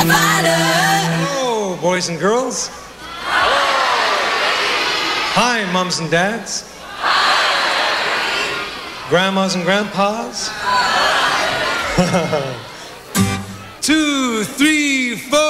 Hello, boys and girls. Hi, mums and dads. Grandmas and grandpas. 2, 3, 4.